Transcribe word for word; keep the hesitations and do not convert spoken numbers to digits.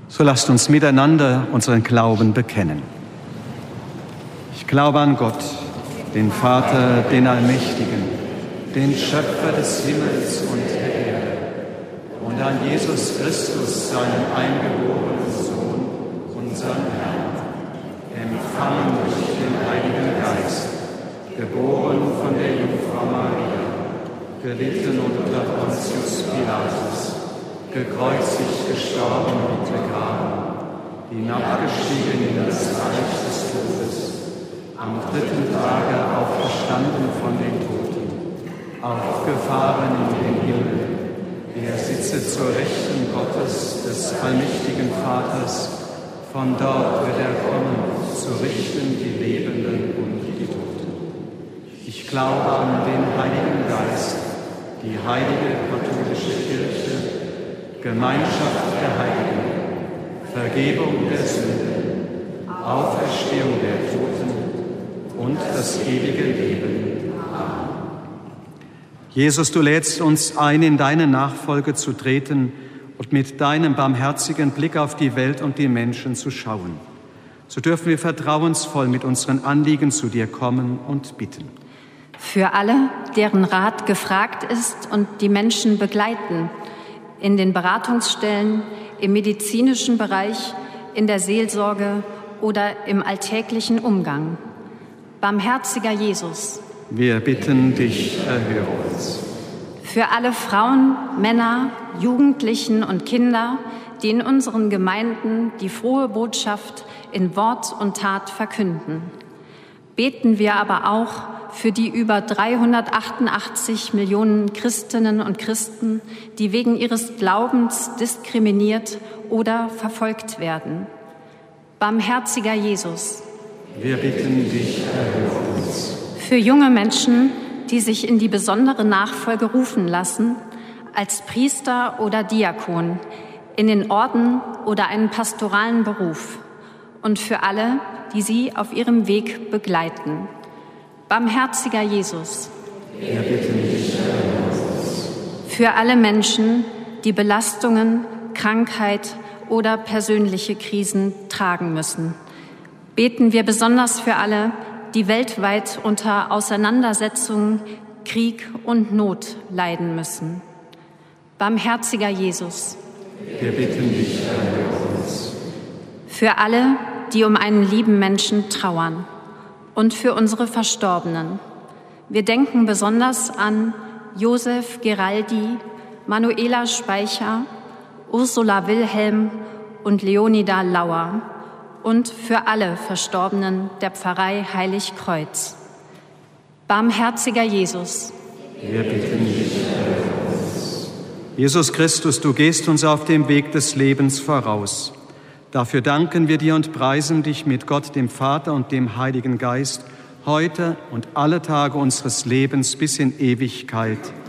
So lasst uns miteinander unseren Glauben bekennen. Ich glaube an Gott, den Vater, den Allmächtigen, den Schöpfer des Himmels und der Erde, und an Jesus Christus, seinen eingeborenen Sohn, unseren Herrn, empfangen durch den Heiligen Geist, geboren von der Jungfrau Maria, gelitten unter Pontius Pilatus, gekreuzigt, gestorben und begraben, hinabgestiegen in das Reich des Todes, am dritten Tage auferstanden von den Toten, aufgefahren in den Himmel, er sitze zur Rechten Gottes, des allmächtigen Vaters, von dort wird er kommen, zu richten die Lebenden und die Toten. Ich glaube an den Heiligen Geist, die heilige katholische Kirche, Gemeinschaft der Heiligen, Vergebung der Sünden, Auferstehung der Toten und das ewige Leben. Amen. Jesus, du lädst uns ein, in deine Nachfolge zu treten und mit deinem barmherzigen Blick auf die Welt und die Menschen zu schauen. So dürfen wir vertrauensvoll mit unseren Anliegen zu dir kommen und bitten. Für alle, deren Rat gefragt ist und die Menschen begleiten, in den Beratungsstellen, im medizinischen Bereich, in der Seelsorge oder im alltäglichen Umgang. Barmherziger Jesus, wir bitten dich, erhöre uns. Für alle Frauen, Männer, Jugendlichen und Kinder, die in unseren Gemeinden die frohe Botschaft in Wort und Tat verkünden. Beten wir aber auch für die über dreihundertachtundachtzig Millionen Christinnen und Christen, die wegen ihres Glaubens diskriminiert oder verfolgt werden. Barmherziger Jesus, wir bitten dich, erhöre uns. Für junge Menschen, die sich in die besondere Nachfolge rufen lassen, als Priester oder Diakon, in den Orden oder einen pastoralen Beruf, und für alle, die sie auf ihrem Weg begleiten. Barmherziger Jesus, wir bitten dich, erhöre uns. Für alle Menschen, die Belastungen, Krankheit oder persönliche Krisen tragen müssen, beten wir besonders für alle, die weltweit unter Auseinandersetzungen, Krieg und Not leiden müssen. Barmherziger Jesus, wir bitten dich, erhöre uns. Für alle, die um einen lieben Menschen trauern, und für unsere Verstorbenen. Wir denken besonders an Josef Geraldi, Manuela Speicher, Ursula Wilhelm und Leonida Lauer und für alle Verstorbenen der Pfarrei Heiligkreuz. Barmherziger Jesus, wir bitten dich, erhöre uns. Jesus Christus, du gehst uns auf dem Weg des Lebens voraus. Dafür danken wir dir und preisen dich mit Gott, dem Vater und dem Heiligen Geist, heute und alle Tage unseres Lebens bis in Ewigkeit.